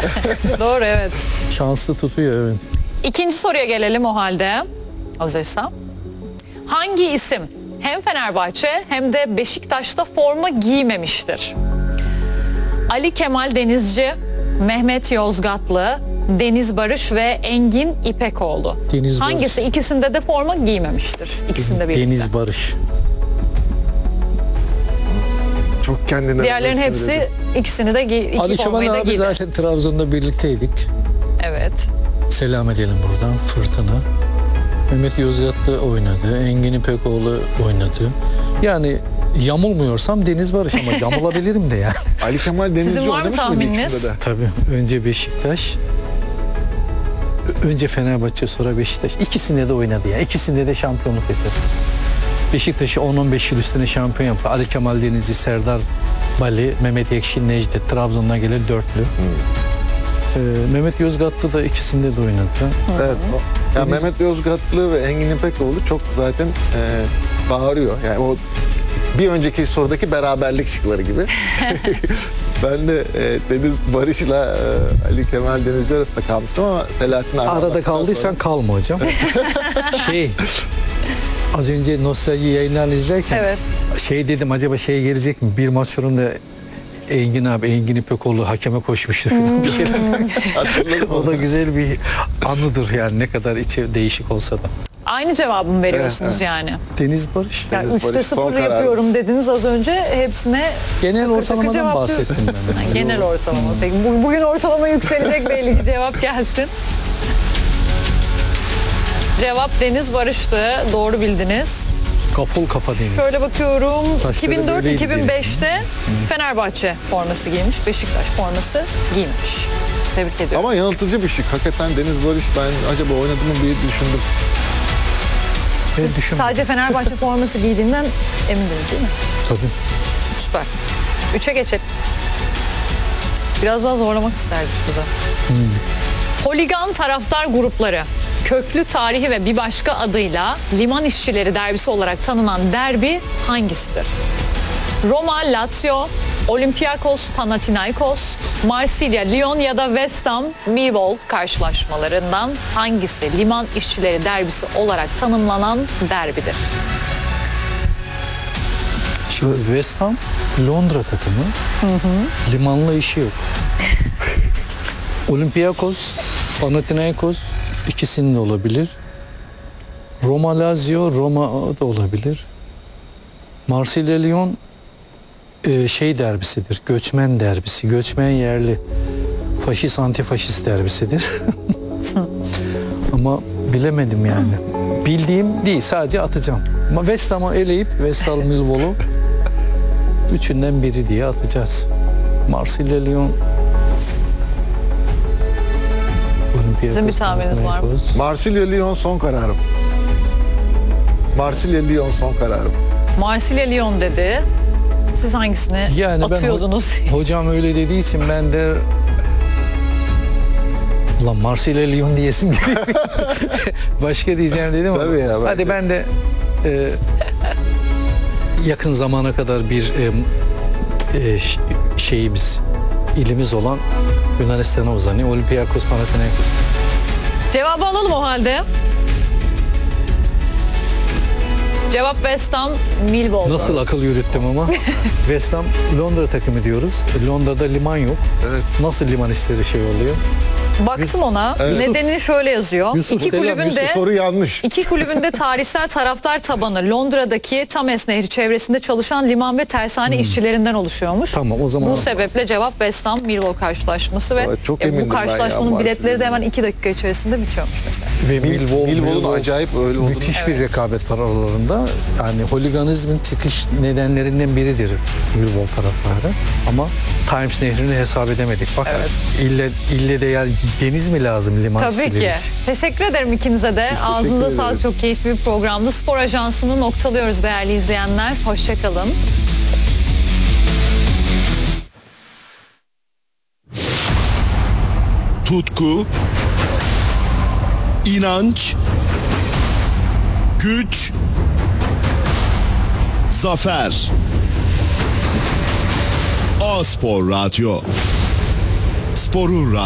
Doğru, evet. Şanslı tutuyor, evet. İkinci soruya gelelim o halde. Hazırsa. Hangi isim hem Fenerbahçe hem de Beşiktaş'ta forma giymemiştir? Ali Kemal Denizci, Mehmet Yozgatlı, Deniz Barış ve Engin İpekoğlu. Deniz Barış. Hangisi ikisinde de forma giymemiştir? İkisinde birlikte. Deniz Barış. Çok kendine. Diğerlerin hepsi ikisini de iki Ali Kemal formayı da abi giydi. zaten Trabzon'da birlikteydik. Evet. Selam edelim buradan Fırtına. Mehmet Yozgatlı oynadı. Engin İpekoğlu oynadı. Yani yamulmuyorsam Deniz Barış ama yamulabilirim de yani. Ali Kemal Denizci Sizin var mı oynamış mıydı tahmininiz? ikisinde de? Tabii. Önce Beşiktaş. Önce Fenerbahçe, sonra Beşiktaş. İkisinde de oynadı ya. İkisinde de şampiyonluk yaşadı. Beşiktaş'ı 10-15 yıl üstüne şampiyon yaptı. Ali Kemal Denizci, Serdar Bali, Mehmet Ekşi, Necdet. Trabzon'dan gelen dörtlü. Mehmet Yozgatlı da ikisinde de oynadı. Evet. Ya Mehmet Yozgatlı ve Engin İpekoğlu çok zaten bağırıyor. Yani o bir önceki sorudaki beraberlik şıkları gibi. Ben de Deniz Barış'la Ali Kemal Denizci arasında kalmıştım ama Selahattin Arman Arada kaldıysan kalma hocam. Az önce nostalji yayınlarını izlerken Evet. dedim, acaba gelecek mi? Bir maç sonunda Engin İpekoğlu hakeme koşmuştu falan bir şeyler. hatırladım. O da güzel bir anıdır yani, ne kadar içi değişik olsa da. Aynı cevabı mı veriyorsunuz Evet. yani? Deniz Barış. Yani Deniz 3'te Barış son 0 kararımız. yapıyorum dediniz az önce, hepsine Genel takır ortalamadan cevaplıyorsun. bahsettim ben. Ha, genel ortalama. Peki bugün ortalama yükselecek belli ki, cevap gelsin. Cevap Deniz Barış'tı. Doğru bildiniz. Kaful kafa Deniz. Şöyle bakıyorum. Saçları böyleydi 2004-2005'te Fenerbahçe forması giymiş, Beşiktaş forması giymiş. Tebrik ediyorum. Ama yanıltıcı bir şık. Hakikaten Deniz Barış, ben acaba oynadı mı diye düşündüm. Ben düşünmedim. Sadece Fenerbahçe forması giydiğinden emindiniz değil mi? Tabii. Süper. 3'e geçelim. Biraz daha zorlamak isterdim şurada. Holigan taraftar grupları, köklü tarihi ve bir başka adıyla liman işçileri derbisi olarak tanınan derbi hangisidir? Roma, Lazio, Olympiakos, Panathinaikos, Marsilya, Lyon ya da West Ham, Millwall karşılaşmalarından hangisi liman işçileri derbisi olarak tanımlanan derbidir? Şimdi West Ham Londra takımı. Limanla işi yok. Olympiakos, Panathinaikos ikisinin de olabilir. Roma, Lazio, Roma da olabilir. Marsilya, Lyon derbisidir. Göçmen derbisi. Göçmen yerli. Faşist, antifaşist derbisidir. Ama bilemedim yani. Bildiğim değil, sadece atacağım. Ama West Ham'ı eleyip West Ham, Millwall'u üçünden biri diye atacağız. Marsilya, Lyon, Sizin bir tahmininiz var mı? Marsilya Lyon son kararım. Marsilya Lyon son kararım. Marsilya, Lyon dedi. Siz hangisini Yani atıyordunuz? Hocam öyle dediği için ben de ulan Marsilya Lyon diyesim geliyor. Başka diyeceğim dedim ama. Tabii ya, Hadi ben de yakın zamana kadar bir ilimiz olan Yunanistan'a uzanıyor. Olympiakos, Panathinaikos. Cevabı alalım o halde. Cevap West Ham, Millwall. Nasıl akıl yürüttüm ama. West Ham Londra takımı diyoruz. Londra'da liman yok. Evet. Nasıl liman işleri oluyor? Baktım ona. Evet. Nedenini şöyle yazıyor. Yusuf, İki selam, kulübünde Soru yanlış. İki kulübünde tarihsel taraftar tabanı Londra'daki Thames Nehri çevresinde çalışan liman ve tersane işçilerinden oluşuyormuş. Tamam, o zaman Bu sebeple cevap West Ham Millwall karşılaşması ve Evet, çok emindim bu ben karşılaşmanın ya, biletleri de hemen Marsilya'da. 2 dakika içerisinde bitiyormuş mesela. ve Millwall'un acayip öyle olduğunu. müthiş bir rekabet var aralarında. Yani holiganizmin çıkış nedenlerinden biridir Millwall taraftarı. Ama Thames Nehri'ni hesap edemedik. Bak ille de yani deniz mi lazım liman Tabii işçileri ki. için? Teşekkür ederim ikinize de. Biz teşekkür Ağzınıza sağlık. ederiz. Çok keyifli bir programdı. Spor Ajansı'nı noktalıyoruz değerli izleyenler. Hoşçakalın. Tutku, inanç, güç, zafer. A-Spor Radyo. Sporun